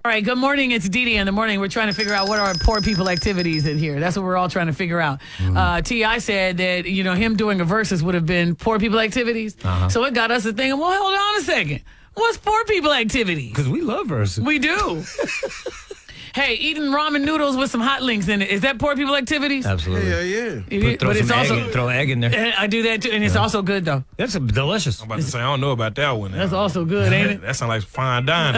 All right, good morning. It's Dee Dee in the morning. We're trying to figure out what are poor people activities in here. That's what we're all trying to figure out. T.I. said that, him doing a versus would have been poor people activities. So it got us to thinking, well, hold on a second. What's poor people activities? Because we love verses. We do. Hey, eating ramen noodles with some hot links in it. Is that poor people activities? Absolutely. Yeah. Throw egg in there. I do that too, and it's also good though. That's delicious. I'm about to say, I don't know about that one. That's also good, ain't it? That sounds like fine dining.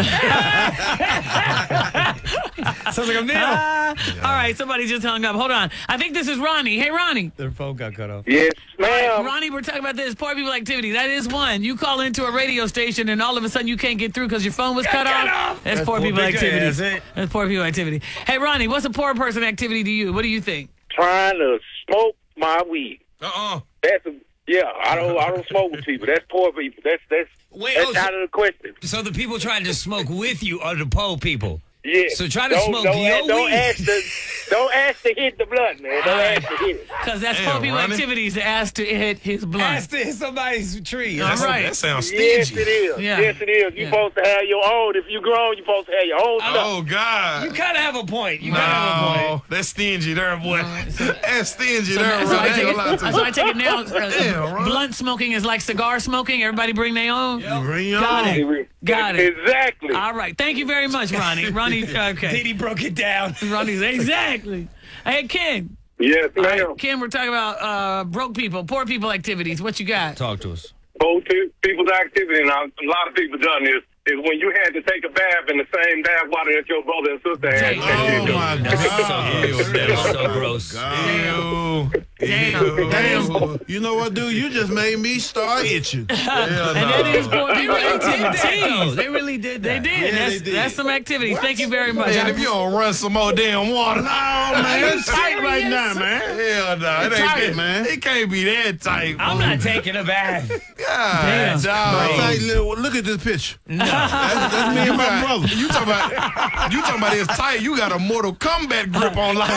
Sounds like a meal. All right, somebody just hung up. Hold on. I think this is Ronnie. Hey, Ronnie. Their phone got cut off. Yes, All right, ma'am. Ronnie, we're talking about this poor people activity. That is one. You call into a radio station and all of a sudden you can't get through because your phone was cut off. That's poor people activity. That's it. That's poor people activity. Hey, Ronnie, what's a poor person activity to you? What do you think? Trying to smoke my weed. Uh-uh. I don't smoke with people. That's poor people. That's out of the question. So the people trying to smoke with you are the poor people. Yeah. So try to smoke your don't weed. Don't ask to hit the blunt, man. Don't ask to hit it. Because that's Damn, poor people Ronnie. activities to ask to hit his blunt. Ask to hit somebody's tree. All right. That sounds Yes, stingy. it is. Yeah. Yes, it is. You're Yeah. supposed to have your own. If you grown, you're supposed to have your own stuff. Oh, God. You kind of have a point. You kind of have a point. No, that's stingy there, boy. That's stingy there, So Ronnie. I take it, so I take it now. Damn, Ronnie. Blunt smoking is like cigar smoking. Everybody bring their own. Bring your Got own. it. Got it. Exactly. All right. Thank you very much, Ronnie. Ronnie, okay. Didi broke it down. Ronnie's exactly. Hey, Ken. Yes, All ma'am. right, Ken, we're talking about broke people, poor people activities. What you got? Talk to us. Both people's activity, and a lot of people done this, is when you had to take a bath in the same bath water that your brother and sister had. Oh, my God. That's so gross. Ew. Damn. You know what, dude? You just made me start itching. Hell And that no. is poor people activities. They really did that. They did. Yeah, That's, they did. that's some activities. Thank you very much. Man, if you don't run some more damn water, Oh, man, it's tight right now, man. hell no. It ain't tight, that, man. It can't be that tight. I'm not taking a bath. God, dog. It's like, look at this picture. That's me and my brother. You talking about it's tight. You got a Mortal Kombat grip on line.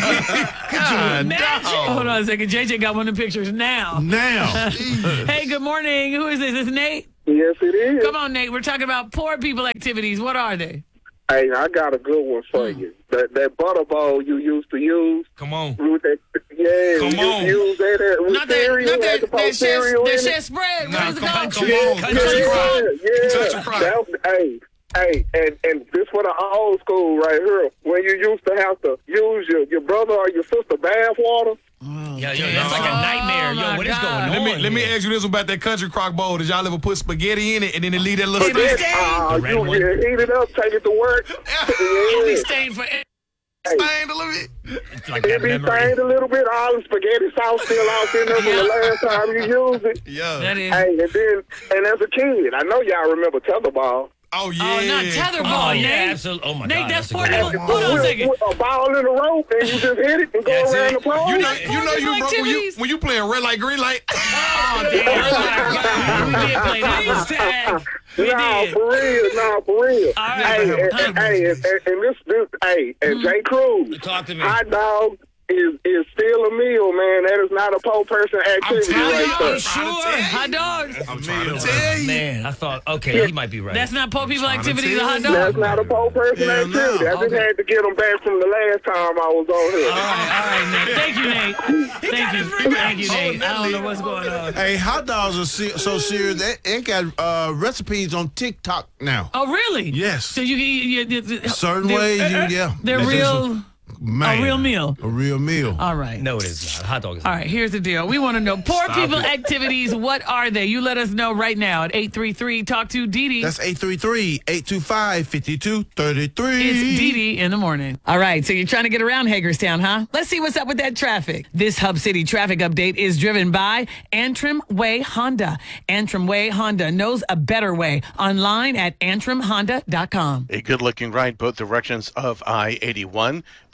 God, Imagine. Hold on a second. JJ got one of the pictures now. Now. Hey, good morning. Who is this? Is Nate? Yes, it is. Come on, Nate. We're talking about poor people activities. What are they? Hey, I got a good one for you. That butter bowl you used to use. Come on. With that, yeah, Come you on. use that with Not cereal. that had to put cereal in it. chef spread. Nah, What is it come on, called? come on. Country Crock. Country Crock. Hey, and this for the old school right here. When you used to have to use your brother or your sister bath water. Yo, that's like a nightmare. my Yo, what is God. going on? Let me ask you this about that Country Crock bowl. Did y'all ever put spaghetti in it and then it leave that little It be stick? stained. red one? You heat it up, take it to work. It be Yeah. stained for. Stained a little bit. It's like It that be memory. stained a little bit. All the spaghetti sauce still out in there from the last time you used it. Yeah. That is. Hey, and as a kid, I know y'all remember tetherball. Oh, yeah. Oh, not tetherball, Oh, Nate. yeah, absolutely. Oh, my Nate, God. that's a poor good people. one. Hold on a second. With a ball in a rope, and you just hit it and go That's around it. the pole. You know Poor you people broke when activities. you playing red light, green light. Oh, damn. We did play that. Tag. We Nah, did. for real. All right. Hey, and J. Cruz, Talk to me. hot dog is still a meal, man. That is not a poor person activity telling right you, there. I'm Sure. Hot dogs. I'm trying to tell you. Man, I thought, okay, he might be right. That's not poor people trying to activities. A tell hot you. dog. That's not a poor person Yeah, activity. no. I just had to get them back from the last time I was on here. All right, Nate. Thank you, Nate. Thank you, Nate. I don't know what's going on. Hey, hot dogs are so serious. They got recipes on TikTok now. Oh, really? Yes. So you Certain they're- ways, yeah. They're That's real. Man, A real meal. A real meal. All right. No, it is not. Hot dog is All not. right, here's the deal. We want to know poor Stop people it. activities. What are they? You let us know right now at 833 Talk to Dee Dee. That's 833-825-5233. It's Dee Dee in the morning. All right, so you're trying to get around Hagerstown, huh? Let's see what's up with that traffic. This Hub City traffic update is driven by Antrim Way Honda. Antrim Way Honda knows a better way. Online at antrimhonda.com. A good-looking ride both directions of I-81 between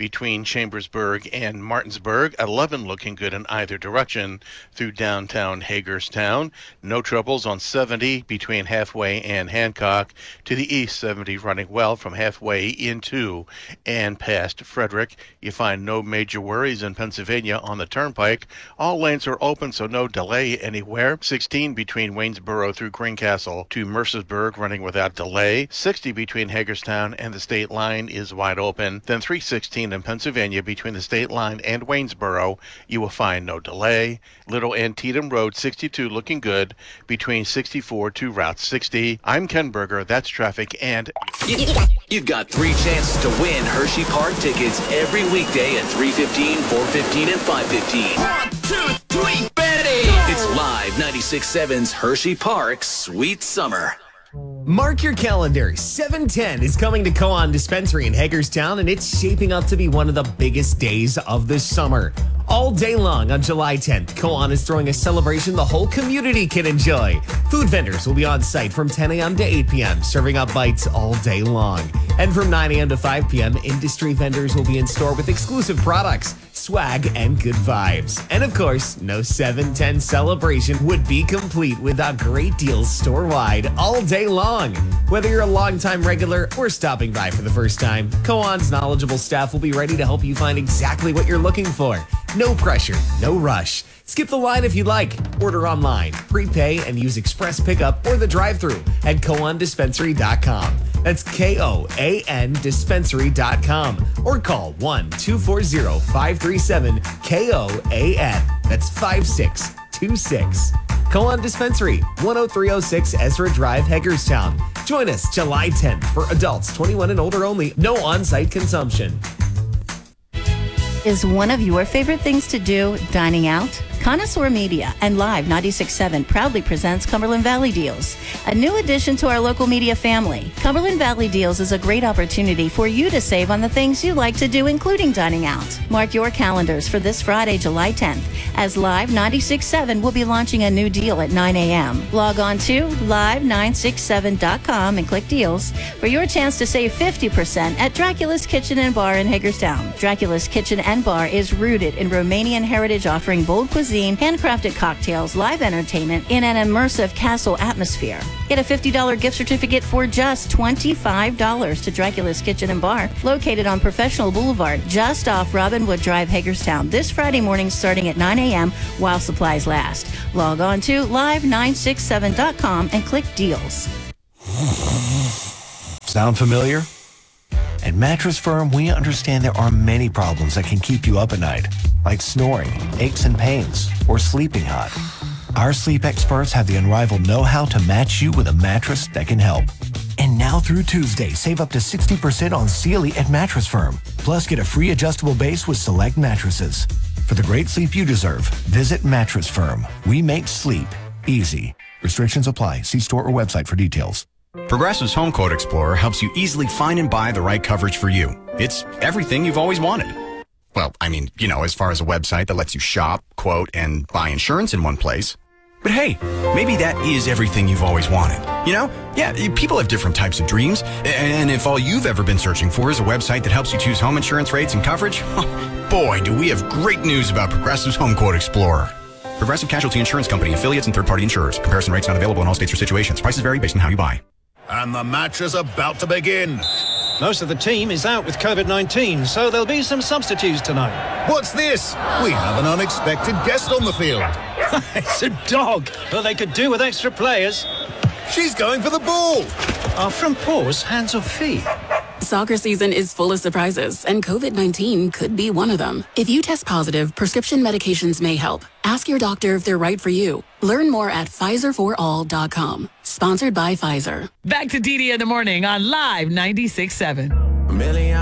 between Chambersburg and Martinsburg. 11 looking good in either direction through downtown Hagerstown. No troubles on 70 between Halfway and Hancock. To the east, 70 running well from Halfway into and past Frederick. You find no major worries in Pennsylvania on the Turnpike. All lanes are open, so no delay anywhere. 16 between Waynesboro through Greencastle to Mercersburg running without delay. 60 between Hagerstown and the state line is wide open. Then 316 in Pennsylvania between the state line and Waynesboro, you will find no delay. Little Antietam Road 62 looking good between 64 to Route 60. I'm Ken Berger. That's traffic and... You've got 3 chances to win Hershey Park tickets every weekday at 3:15, 4:15, and 5:15. 1, 2, 3, Betty! It's Live 96.7's Hershey Park Sweet Summer. Mark your calendar. 7/10 is coming to Koan Dispensary in Hagerstown, and it's shaping up to be one of the biggest days of the summer. All day long on July 10th, Koan is throwing a celebration the whole community can enjoy. Food vendors will be on site from 10 a.m. to 8 p.m., serving up bites all day long. And from 9 a.m. to 5 p.m., industry vendors will be in store with exclusive products, swag, and good vibes. And of course, no 7/10 celebration would be complete without great deals store-wide all day long. Whether you're a longtime regular or stopping by for the first time, Koan's knowledgeable staff will be ready to help you find exactly what you're looking for. No pressure, no rush. Skip the line if you'd like. Order online, prepay, and use express pickup or the drive-thru at KoanDispensary.com. That's KOAN Dispensary.com. Or call 1-240-537-KOAN. That's 5626. Koan Dispensary, 10306 Ezra Drive, Hagerstown. Join us July 10th for adults 21 and older only. No on-site consumption. Is one of your favorite things to do dining out? Connoisseur Media and Live 96.7 proudly presents Cumberland Valley Deals, a new addition to our local media family. Cumberland Valley Deals is a great opportunity for you to save on the things you like to do, including dining out. Mark your calendars for this Friday, July 10th, as Live 96.7 will be launching a new deal at 9 a.m. Log on to live967.com and click deals for your chance to save 50% at Dracula's Kitchen and Bar in Hagerstown. Dracula's Kitchen and Bar is rooted in Romanian heritage, offering bold cuisine, handcrafted cocktails, live entertainment in an immersive castle atmosphere. Get a $50 gift certificate for just $25 to Dracula's Kitchen and Bar, located on Professional Boulevard, just off Robinwood Drive, Hagerstown, this Friday morning starting at 9 a.m. while supplies last. Log on to live967.com and click deals. Sound familiar? At Mattress Firm, we understand there are many problems that can keep you up at night, like snoring, aches and pains, or sleeping hot. Our sleep experts have the unrivaled know-how to match you with a mattress that can help. And now through Tuesday, save up to 60% on Sealy at Mattress Firm. Plus, get a free adjustable base with select mattresses. For the great sleep you deserve, visit Mattress Firm. We make sleep easy. Restrictions apply. See store or website for details. Progressive's Home Quote Explorer helps you easily find and buy the right coverage for you. It's everything you've always wanted. Well, I mean, as far as a website that lets you shop, quote, and buy insurance in one place. But hey, maybe that is everything you've always wanted. Yeah, people have different types of dreams. And if all you've ever been searching for is a website that helps you choose home insurance rates and coverage, boy, do we have great news about Progressive's Home Quote Explorer. Progressive Casualty Insurance Company, affiliates, and third-party insurers. Comparison rates not available in all states or situations. Prices vary based on how you buy. And the match is about to begin. Most of the team is out with COVID-19, so there'll be some substitutes tonight. What's this? We have an unexpected guest on the field. It's a dog. Well, they could do with extra players. She's going for the ball. Are front paws hands or feet? Soccer season is full of surprises, and COVID-19 could be one of them. If you test positive, prescription medications may help. Ask your doctor if they're right for you. Learn more at PfizerForAll.com. Sponsored by Pfizer. Back to DD in the morning on Live 96.7.